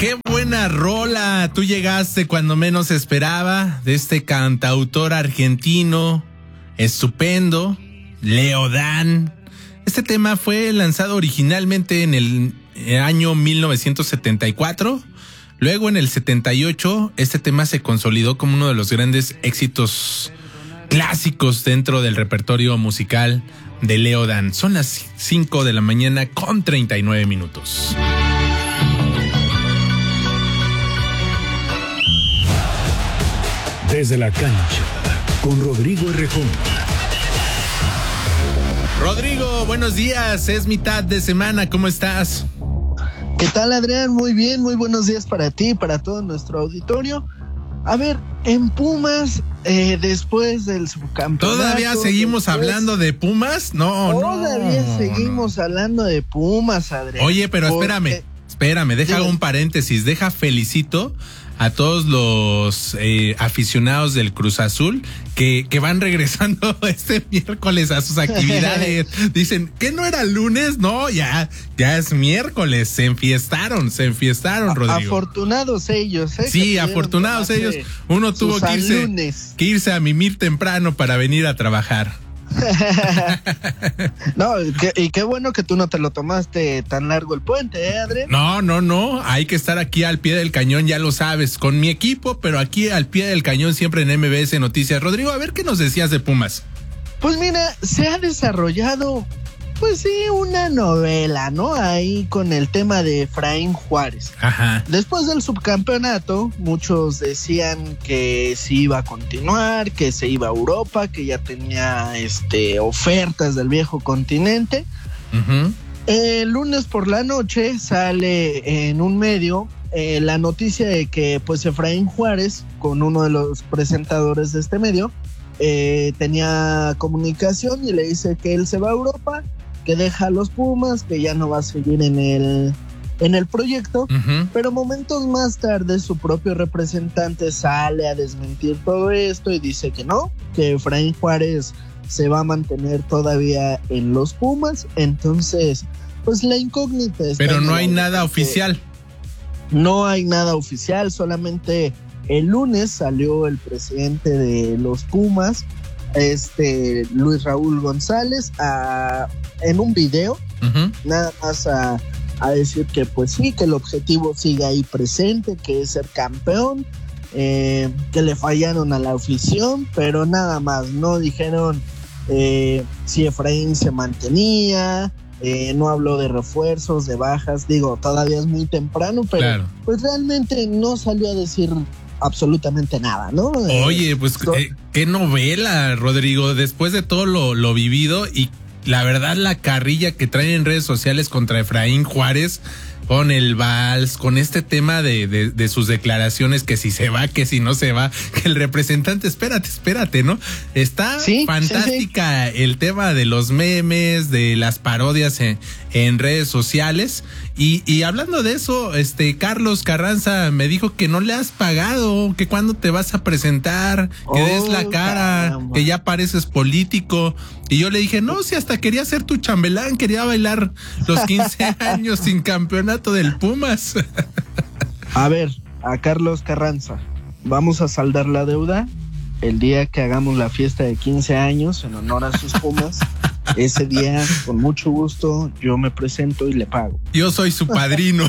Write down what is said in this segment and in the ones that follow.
Qué buena rola, tú llegaste cuando menos esperaba, de este cantautor argentino estupendo, Leodán. Este tema fue lanzado originalmente en el año 1974. Luego en el 78 este tema se consolidó como uno de los grandes éxitos clásicos dentro del repertorio musical de Leodán. Son las 5 de la mañana con 39 minutos. Desde la cancha, con Rodrigo Errejón. Rodrigo, buenos días, es mitad de semana, ¿cómo estás? ¿Qué tal, Adrián? Muy bien, muy buenos días para ti y para todo nuestro auditorio. A ver, en Pumas, después del subcampeonato... ¿Todavía seguimos hablando de Pumas? Todavía seguimos hablando de Pumas, Adrián. Oye, pero espérame, deja un paréntesis, felicito a todos los aficionados del Cruz Azul que van regresando este miércoles a sus actividades. Dicen, ¿qué no era lunes? No, ya es miércoles. Se enfiestaron, Rodrigo. Afortunados ellos, ¿eh? Sí, afortunados ellos. Uno tuvo que irse a mimir temprano para venir a trabajar. No, y qué bueno que tú no te lo tomaste tan largo el puente, Adrián. No, hay que estar aquí al pie del cañón, ya lo sabes, con mi equipo, pero aquí al pie del cañón siempre en MBS Noticias. Rodrigo, a ver qué nos decías de Pumas. Pues mira, se ha desarrollado, pues sí, una novela, ¿no? Ahí con el tema de Efraín Juárez. Ajá. Después del subcampeonato, muchos decían que sí iba a continuar, que se iba a Europa, que ya tenía ofertas del viejo continente. Uh-huh. El lunes por la noche sale en un medio la noticia de que pues Efraín Juárez, con uno de los presentadores de este medio, tenía comunicación y le dice que él se va a Europa, que deja a los Pumas, que ya no va a seguir en el proyecto. Uh-huh. Pero momentos más tarde su propio representante sale a desmentir todo esto y dice que no, que Efraín Juárez se va a mantener todavía en los Pumas. Entonces, pues la incógnita está. Pero no hay nada oficial. No hay nada oficial, solamente el lunes salió el presidente de los Pumas, Luis Raúl González, en un video, uh-huh, nada más a decir que pues sí, que el objetivo sigue ahí presente, que es ser campeón, que le fallaron a la afición, pero nada más, no dijeron si Efraín se mantenía, no habló de refuerzos, de bajas, digo, todavía es muy temprano, pero claro, pues realmente no salió a decir absolutamente nada, ¿no? Oye, pues qué novela, Rodrigo, después de todo lo vivido y la verdad la carrilla que traen en redes sociales contra Efraín Juárez, con el vals, con este tema de sus declaraciones, que si se va, que si no se va, que el representante, espérate, ¿no? Está fantástica el tema de los memes, de las parodias en redes sociales. Y hablando de eso, Carlos Carranza me dijo que no le has pagado, que cuándo te vas a presentar, que des la cara, caramba, que ya pareces político. Y yo le dije, no, si hasta quería ser tu chambelán, quería bailar los 15 años sin campeonato del Pumas. A ver, a Carlos Carranza, vamos a saldar la deuda el día que hagamos la fiesta de 15 años en honor a sus Pumas. Ese día, con mucho gusto, yo me presento y le pago. Yo soy su padrino.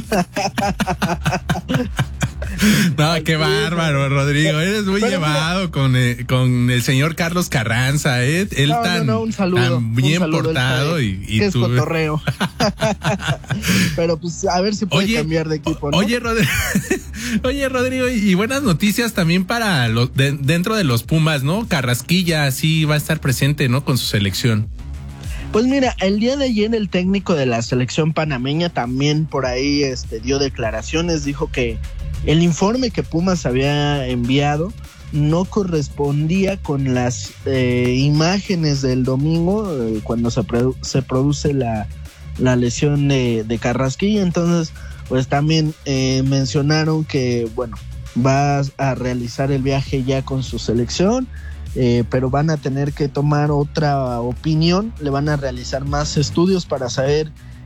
No, qué bárbaro, Rodrigo. Eres muy llevado con el señor Carlos Carranza, ¿eh? Él un saludo, tan bien un saludo, portado y que tú... es cotorreo. Pero pues a ver si puede cambiar de equipo, ¿no? Oye, Rodrigo, y buenas noticias también para dentro de los Pumas, ¿no? Carrasquilla sí va a estar presente, ¿no? Con su selección. Pues mira, el día de ayer el técnico de la selección panameña también por ahí dio declaraciones, dijo que el informe que Pumas había enviado no correspondía con las imágenes del domingo, cuando se produce la lesión de Carrasquilla. Entonces, pues también mencionaron que, bueno, va a realizar el viaje ya con su selección, pero van a tener que tomar otra opinión, le van a realizar más estudios para saber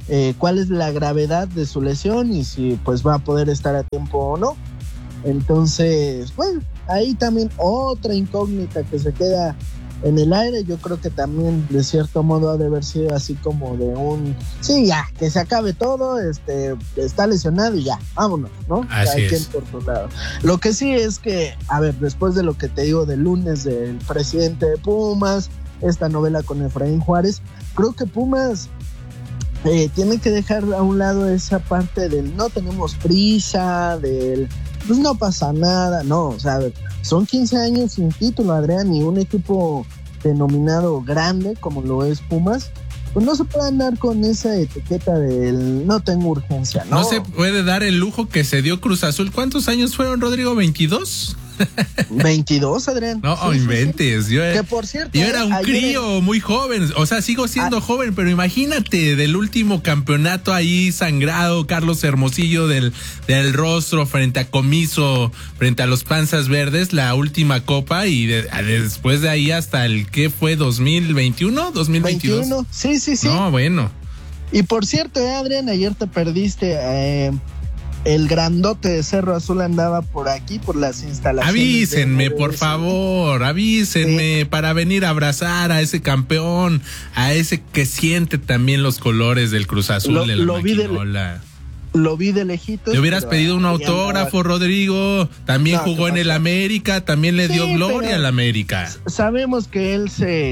cuál es la gravedad de su lesión y si pues va a poder estar a tiempo o no. Entonces, bueno, ahí también otra incógnita que se queda en el aire. Yo creo que también de cierto modo ha de haber sido así como de sí, ya, que se acabe todo, está lesionado y ya, vámonos, ¿no? Así es. Por tu lado. Lo que sí es que, a ver, después de lo que te digo del lunes del presidente de Pumas, esta novela con Efraín Juárez, creo que Pumas tiene que dejar a un lado esa parte del no tenemos prisa, del pues no pasa nada, no, o sea, a ver, son 15 años sin título, Adrián, y un equipo denominado grande como lo es Pumas, pues no se puede andar con esa etiqueta del no tengo urgencia, ¿no? No se puede dar el lujo que se dio Cruz Azul. ¿Cuántos años fueron, Rodrigo? ¿22? 22, Adrián. No, sí, inventes. Sí. Que por cierto, yo era un crío muy joven, o sea, sigo siendo joven, pero imagínate del último campeonato ahí sangrado, Carlos Hermosillo del rostro frente a Comiso, frente a los Panzas Verdes, la última copa y después de ahí hasta el ¿qué fue? 2021, 2022. 21. Sí. No, bueno. Y por cierto, Adrián, ayer te perdiste el grandote de Cerro Azul andaba por aquí, por las instalaciones. Avísenme, por favor, avísenme para venir a abrazar a ese campeón, a ese que siente también los colores del Cruz Azul de la maquinola. Lo vi de lejitos. Te hubieras pedido un autógrafo, Rodrigo. También jugó en el América, también le dio gloria al América. Sabemos que él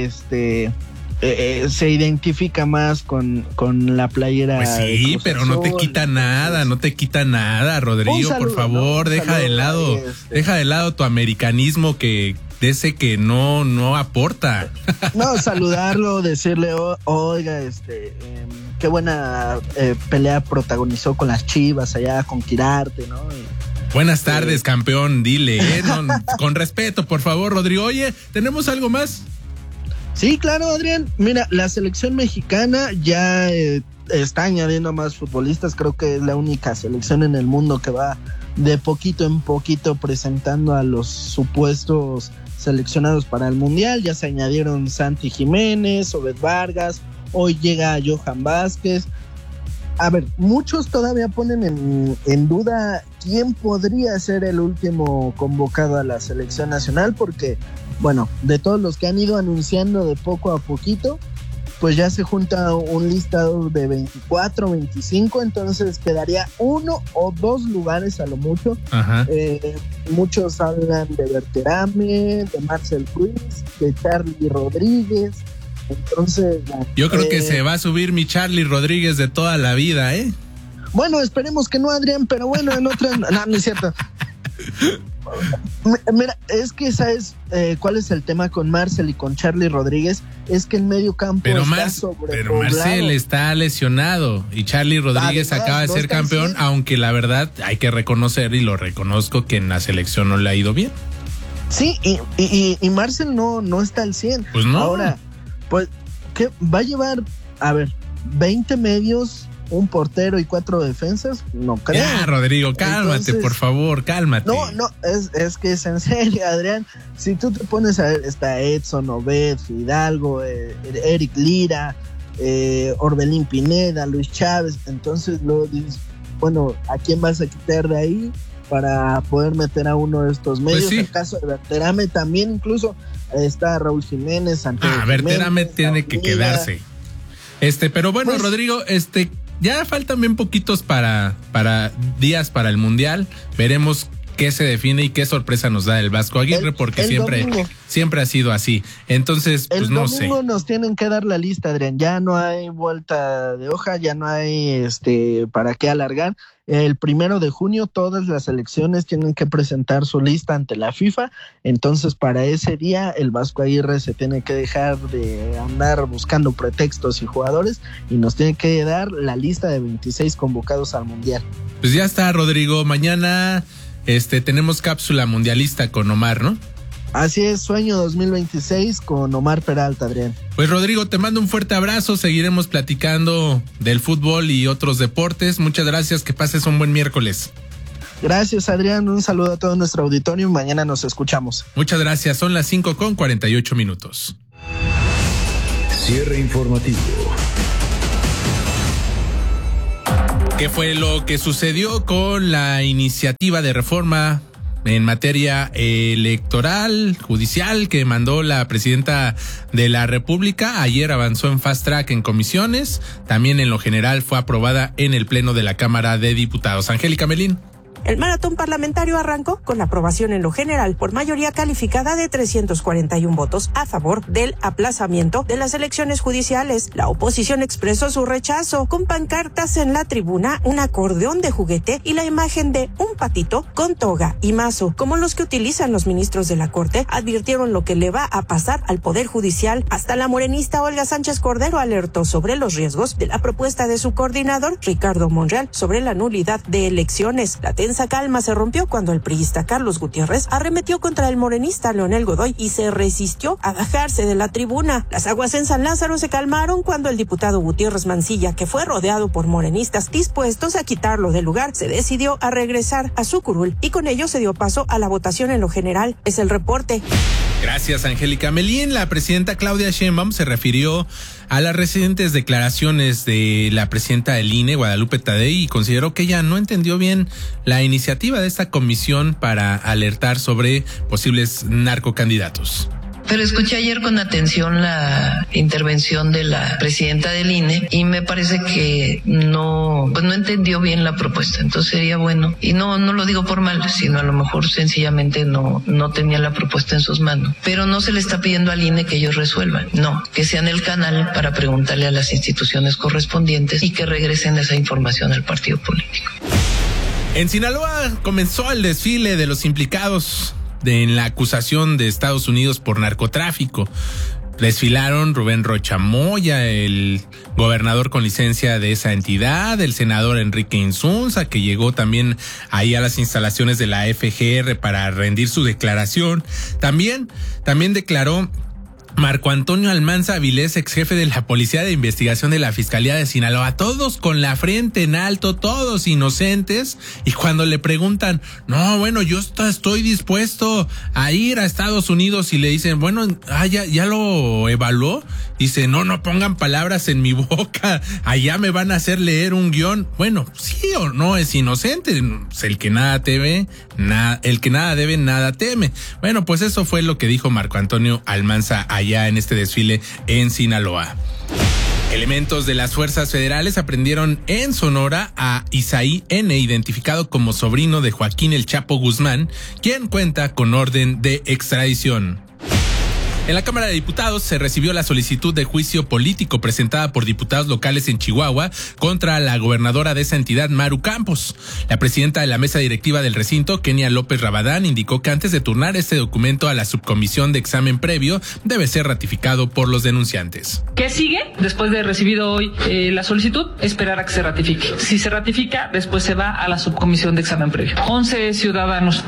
se identifica más con la playera. Pues sí, pero no te quita nada, Rodrigo, saludo, por favor, deja de lado tu americanismo que no aporta. No, saludarlo, decirle, oiga, qué buena pelea protagonizó con las Chivas allá con Quirarte, ¿no? Buenas tardes, campeón, dile, con respeto, por favor, Rodrigo. Oye, ¿tenemos algo más? Sí, claro, Adrián. Mira, la selección mexicana ya está añadiendo más futbolistas. Creo que es la única selección en el mundo que va de poquito en poquito presentando a los supuestos seleccionados para el Mundial. Ya se añadieron Santi Jiménez, Obed Vargas, hoy llega Johan Vázquez. A ver, muchos todavía ponen en duda quién podría ser el último convocado a la selección nacional, porque bueno, de todos los que han ido anunciando de poco a poquito, pues ya se junta un listado de 24, 25, entonces quedaría 1 o 2 lugares a lo mucho. Muchos hablan de Berterame, de Marcel Ruiz, de Charly Rodríguez. Entonces yo creo que se va a subir mi Charly Rodríguez de toda la vida, ¿eh? Bueno, esperemos que no, Adrián, pero bueno, en otras no es cierto. Mira, es que ¿sabes cuál es el tema con Marcel y con Charly Rodríguez? Es que el medio campo está sobrepoblado. Pero Marcel está lesionado y Charly Rodríguez acaba de ser campeón, aunque la verdad hay que reconocer, y lo reconozco, que en la selección no le ha ido bien. Sí, y Marcel no está al 100. Pues no. Ahora, pues, ¿qué va a llevar? A ver, 20 medios, un portero y 4 defensas, no creo. Ya, Rodrigo, cálmate. Entonces, por favor, cálmate. No, es que es en serio, Adrián. Si tú te pones a ver, está Edson, Obed, Fidalgo, Eric Lira, Orbelín Pineda, Luis Chávez. Entonces luego dices, bueno, ¿a quién vas a quitar de ahí para poder meter a uno de estos medios? Pues sí. El caso de Berterame también, incluso está Raúl Jiménez, Santiago Berterame tiene que quedarse. Pero bueno, pues, Rodrigo, ya faltan bien poquitos para días para el Mundial. Veremos qué se define y qué sorpresa nos da el Vasco Aguirre, porque siempre ha sido así. Entonces, pues no sé. El domingo nos tienen que dar la lista, Adrián. Ya no hay vuelta de hoja, ya no hay para qué alargar. El 1 de junio todas las selecciones tienen que presentar su lista ante la FIFA. Entonces, para ese día el Vasco Aguirre se tiene que dejar de andar buscando pretextos y jugadores y nos tiene que dar la lista de 26 convocados al Mundial. Pues ya está, Rodrigo. Mañana tenemos cápsula mundialista con Omar, ¿no? Así es, Sueño 2026 con Omar Peralta, Adrián. Pues Rodrigo, te mando un fuerte abrazo, seguiremos platicando del fútbol y otros deportes. Muchas gracias, que pases un buen miércoles. Gracias, Adrián, un saludo a todo nuestro auditorio y mañana nos escuchamos. Muchas gracias, son las 5:48. Cierre informativo. ¿Qué fue lo que sucedió con la iniciativa de reforma en materia electoral, judicial, que mandó la presidenta de la República? Ayer avanzó en fast track en comisiones, también en lo general fue aprobada en el Pleno de la Cámara de Diputados. Angélica Melín. El maratón parlamentario arrancó con la aprobación en lo general por mayoría calificada de 341 votos a favor del aplazamiento de las elecciones judiciales. La oposición expresó su rechazo con pancartas en la tribuna, un acordeón de juguete y la imagen de un patito con toga y mazo, como los que utilizan los ministros de la Corte. Advirtieron lo que le va a pasar al Poder Judicial. Hasta la morenista Olga Sánchez Cordero alertó sobre los riesgos de la propuesta de su coordinador, Ricardo Monreal, sobre la nulidad de elecciones. La tensa calma se rompió cuando el priista Carlos Gutiérrez arremetió contra el morenista Leonel Godoy y se resistió a bajarse de la tribuna. Las aguas en San Lázaro se calmaron cuando el diputado Gutiérrez Mancilla, que fue rodeado por morenistas dispuestos a quitarlo del lugar, se decidió a regresar a su curul y con ello se dio paso a la votación en lo general. Es el reporte. Gracias, Angélica Melín. La presidenta Claudia Sheinbaum se refirió a las recientes declaraciones de la presidenta del INE, Guadalupe Tadei, y consideró que ella no entendió bien la iniciativa de esta comisión para alertar sobre posibles narcocandidatos. Pero escuché ayer con atención la intervención de la presidenta del INE y me parece que no entendió bien la propuesta. Entonces sería bueno, y no lo digo por mal, sino a lo mejor sencillamente no tenía la propuesta en sus manos. Pero no se le está pidiendo al INE que ellos resuelvan, no, que sean el canal para preguntarle a las instituciones correspondientes y que regresen esa información al partido político. En Sinaloa comenzó el desfile de los implicados en la acusación de Estados Unidos por narcotráfico. Desfilaron Rubén Rocha Moya, el gobernador con licencia de esa entidad, el senador Enrique Insunza, que llegó también ahí a las instalaciones de la FGR para rendir su declaración. También declaró Marco Antonio Almanza Avilés, ex jefe de la Policía de Investigación de la Fiscalía de Sinaloa, todos con la frente en alto, todos inocentes, y cuando le preguntan, no, bueno, yo estoy dispuesto a ir a Estados Unidos, y le dicen, bueno, ya lo evaluó, dice, no pongan palabras en mi boca, allá me van a hacer leer un guión. Bueno, sí o no es inocente, el que nada debe, nada teme. Bueno, pues eso fue lo que dijo Marco Antonio Almanza allá en este desfile en Sinaloa. Elementos de las fuerzas federales aprendieron en Sonora a Isaí N., identificado como sobrino de Joaquín El Chapo Guzmán, quien cuenta con orden de extradición. En la Cámara de Diputados se recibió la solicitud de juicio político presentada por diputados locales en Chihuahua contra la gobernadora de esa entidad, Maru Campos. La presidenta de la mesa directiva del recinto, Kenia López Rabadán, indicó que antes de turnar este documento a la subcomisión de examen previo, debe ser ratificado por los denunciantes. ¿Qué sigue? Después de recibido hoy la solicitud, esperar a que se ratifique. Si se ratifica, después se va a la subcomisión de examen previo. 11 ciudadanos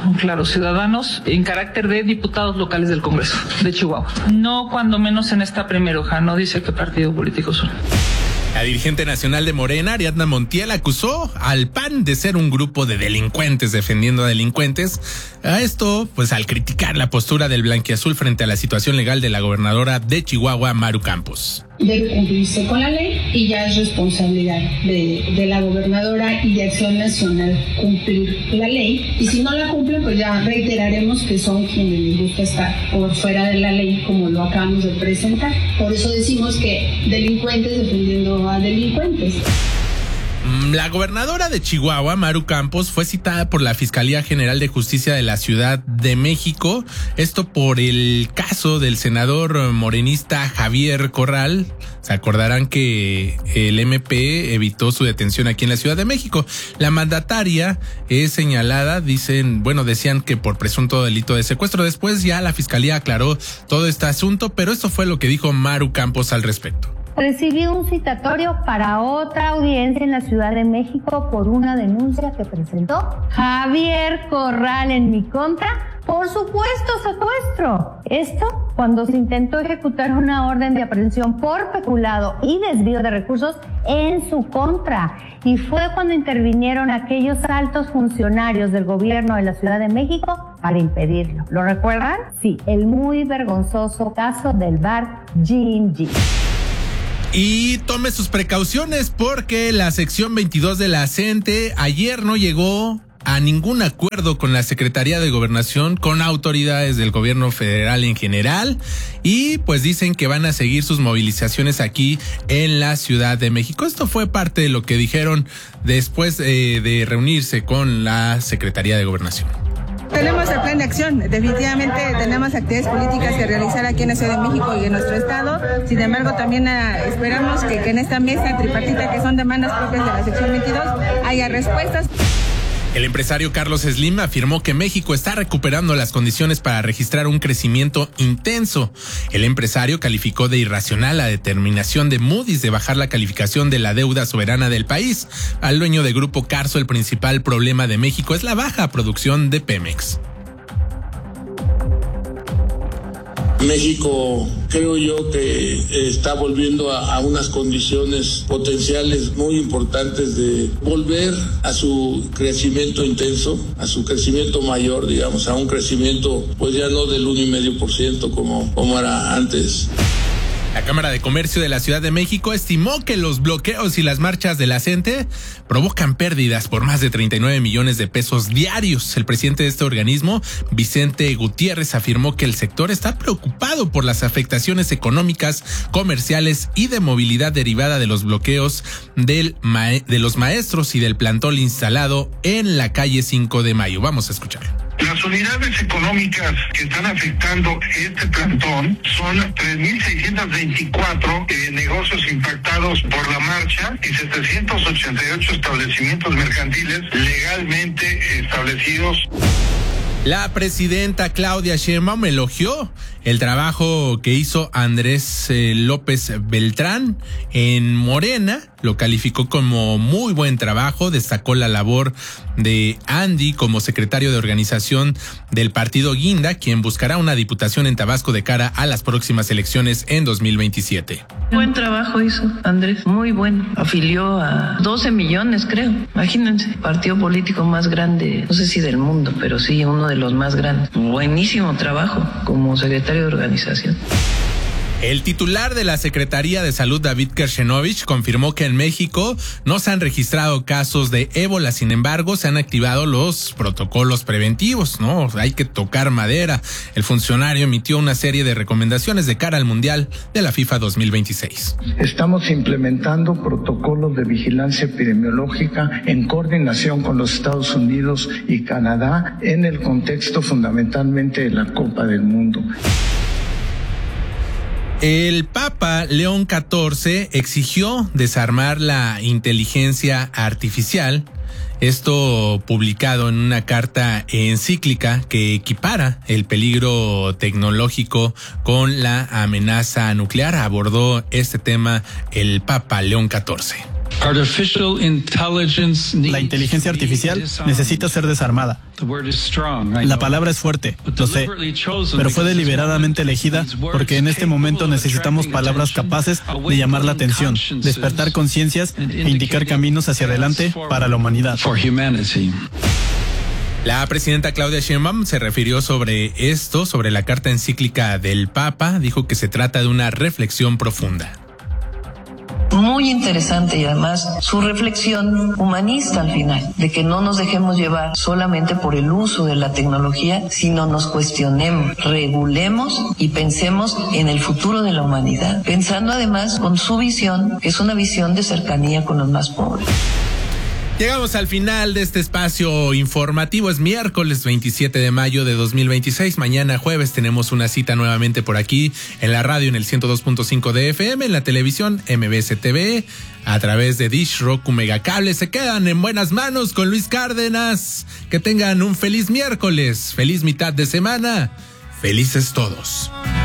en carácter de diputados locales del Congreso de Chihuahua. No, cuando menos en esta primera hoja, no dice qué partido político son. La dirigente nacional de Morena, Ariadna Montiel, acusó al PAN de ser un grupo de delincuentes defendiendo a delincuentes. A esto, pues al criticar la postura del blanquiazul frente a la situación legal de la gobernadora de Chihuahua, Maru Campos. Debe cumplirse con la ley y ya es responsabilidad de la gobernadora y de Acción Nacional cumplir la ley. Y si no la cumplen, pues ya reiteraremos que son quienes les gusta estar por fuera de la ley, como lo acabamos de presentar. Por eso decimos que delincuentes defendiendo a delincuentes. La gobernadora de Chihuahua, Maru Campos, fue citada por la Fiscalía General de Justicia de la Ciudad de México, esto por el caso del senador morenista Javier Corral. Se acordarán que el MP evitó su detención aquí en la Ciudad de México. La mandataria es señalada, decían que por presunto delito de secuestro. Después ya la Fiscalía aclaró todo este asunto, pero esto fue lo que dijo Maru Campos al respecto. Recibí un citatorio para otra audiencia en la Ciudad de México por una denuncia que presentó Javier Corral en mi contra por supuesto secuestro. Esto cuando se intentó ejecutar una orden de aprehensión por peculado y desvío de recursos en su contra. Y fue cuando intervinieron aquellos altos funcionarios del gobierno de la Ciudad de México para impedirlo. ¿Lo recuerdan? Sí, el muy vergonzoso caso del bar G&G. Y tome sus precauciones porque la sección 22 de la CENTE ayer no llegó a ningún acuerdo con la Secretaría de Gobernación, con autoridades del gobierno federal en general, y pues dicen que van a seguir sus movilizaciones aquí en la Ciudad de México. Esto fue parte de lo que dijeron después de reunirse con la Secretaría de Gobernación. Tenemos el plan de acción, definitivamente tenemos actividades políticas que realizar aquí en la Ciudad de México y en nuestro estado. Sin embargo, también esperamos que en esta mesa tripartita, que son demandas propias de la sección 22, haya respuestas. El empresario Carlos Slim afirmó que México está recuperando las condiciones para registrar un crecimiento intenso. El empresario calificó de irracional la determinación de Moody's de bajar la calificación de la deuda soberana del país. Al dueño de Grupo Carso, el principal problema de México es la baja producción de Pemex. México, creo yo que está volviendo a unas condiciones potenciales muy importantes de volver a su crecimiento intenso, a su crecimiento mayor, digamos, a un crecimiento pues ya no del 1,5% como era antes. La Cámara de Comercio de la Ciudad de México estimó que los bloqueos y las marchas de la CENTE provocan pérdidas por más de 39 millones de pesos diarios. El presidente de este organismo, Vicente Gutiérrez, afirmó que el sector está preocupado por las afectaciones económicas, comerciales y de movilidad derivada de los bloqueos de los maestros y del plantón instalado en la calle 5 de Mayo. Vamos a escucharlo. Las unidades económicas que están afectando este plantón son 3,624 negocios impactados por la marcha y 788 establecimientos mercantiles legalmente establecidos. La presidenta Claudia Sheinbaum elogió el trabajo que hizo Andrés López Beltrán en Morena, lo calificó como muy buen trabajo, destacó la labor de Andy como secretario de organización del partido Guinda, quien buscará una diputación en Tabasco de cara a las próximas elecciones en 2027. Buen trabajo hizo Andrés, muy bueno. Afilió a 12 millones, creo. Imagínense, partido político más grande, no sé si del mundo, pero sí uno de los más grandes. Buenísimo trabajo como secretario de organización. El titular de la Secretaría de Salud, David Kershenovich, confirmó que en México no se han registrado casos de ébola. Sin embargo, se han activado los protocolos preventivos, ¿no? Hay que tocar madera. El funcionario emitió una serie de recomendaciones de cara al Mundial de la FIFA 2026. Estamos implementando protocolos de vigilancia epidemiológica en coordinación con los Estados Unidos y Canadá en el contexto fundamentalmente de la Copa del Mundo. El Papa León XIV exigió desarmar la inteligencia artificial. Esto publicado en una carta encíclica que equipara el peligro tecnológico con la amenaza nuclear. Abordó este tema el Papa León XIV. La inteligencia artificial necesita ser desarmada. La palabra es fuerte, lo sé, pero fue deliberadamente elegida porque en este momento necesitamos palabras capaces de llamar la atención, despertar conciencias e indicar caminos hacia adelante para la humanidad. La presidenta Claudia Sheinbaum se refirió sobre esto, sobre la carta encíclica del Papa. Dijo que se trata de una reflexión profunda. Muy interesante y además su reflexión humanista al final, de que no nos dejemos llevar solamente por el uso de la tecnología, sino nos cuestionemos, regulemos y pensemos en el futuro de la humanidad, pensando además con su visión, que es una visión de cercanía con los más pobres. Llegamos al final de este espacio informativo. Es miércoles 27 de mayo de 2026. Mañana jueves tenemos una cita nuevamente por aquí en la radio en el 102.5 de FM, en la televisión MBS TV, a través de Dish, Roku, Megacable. Se quedan en buenas manos con Luis Cárdenas. Que tengan un feliz miércoles, feliz mitad de semana. Felices todos.